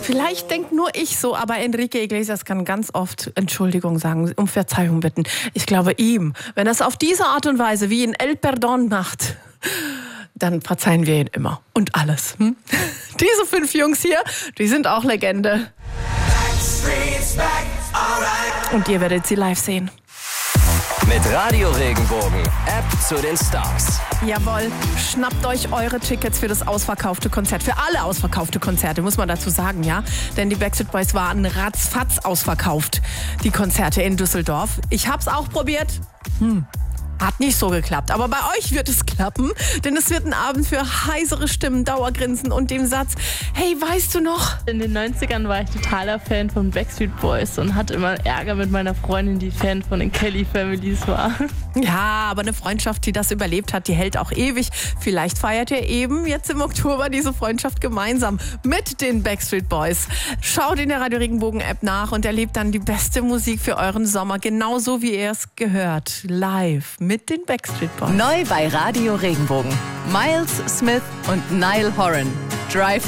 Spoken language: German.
Vielleicht denkt nur ich so, aber Enrique Iglesias kann ganz oft Entschuldigung sagen, um Verzeihung bitten. Ich glaube ihm, wenn er es auf diese Art und Weise wie in El Perdón macht, dann verzeihen wir ihn immer und alles. Diese 5 Jungs hier, die sind auch Legende. Und ihr werdet sie live sehen. Mit Radio Regenbogen, App zu den Stars. Jawohl, schnappt euch eure Tickets für das ausverkaufte Konzert. Für alle ausverkaufte Konzerte, muss man dazu sagen, ja. Denn die Backstreet Boys waren ratzfatz ausverkauft, die Konzerte in Düsseldorf. Ich hab's auch probiert. Hat nicht so geklappt, aber bei euch wird es klappen, denn es wird ein Abend für heisere Stimmen, Dauergrinsen und dem Satz, hey, weißt du noch? In den 90ern war ich totaler Fan von Backstreet Boys und hatte immer Ärger mit meiner Freundin, die Fan von den Kelly Families war. Ja, aber eine Freundschaft, die das überlebt hat, die hält auch ewig. Vielleicht feiert ihr eben jetzt im Oktober diese Freundschaft gemeinsam mit den Backstreet Boys. Schaut in der Radio Regenbogen App nach und erlebt dann die beste Musik für euren Sommer, genauso wie ihr es gehört, live mit den Backstreet Boys. Neu bei Radio Regenbogen. Miles Smith und Niall Horan. Drive